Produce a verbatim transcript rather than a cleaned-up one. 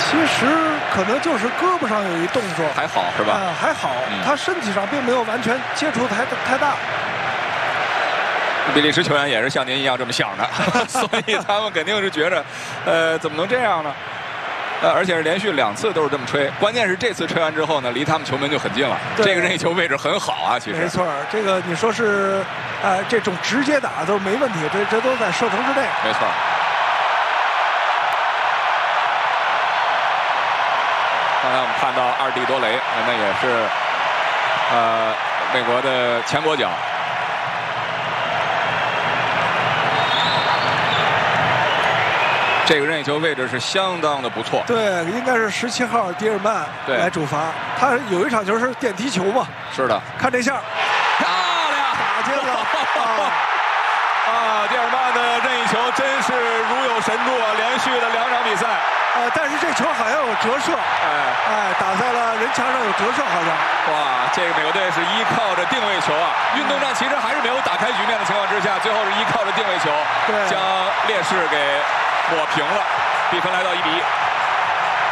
其实可能就是胳膊上有一动作， 还好是吧？ 啊、呃，还好，嗯、他身体上并没有完全接触太太大。 比利时球员也是像您一样这么想的，所以他们肯定是觉着，呃，怎么能这样呢？呃，而且是连续两次都是这么吹，关键是这次吹完之后呢，离他们球门就很近了。这个任意球位置很好啊，其实。 没错，这个你说是，呃，这种直接打都没问题，这这都在射程之内。 没错。刚才我们看到阿尔蒂多雷，那也是，呃，美国的前国脚。这个任意球位置是相当的不错。 对，应该是十七号迪尔曼来主罚。他有一场球是电梯球嘛？ 是的。 看这下， 漂亮， 打进了啊！ 啊，迪尔曼的任意球真是如有神助啊！连续的两场比赛。 呃，但是这球好像有折射。哎哎，打在了人墙上有折射，好像。 哇，这个美国队是依靠着定位球啊！运动战其实还是没有打开局面的情况之下，最后是依靠着定位球，将劣势给。抹平了，比分来到一比一。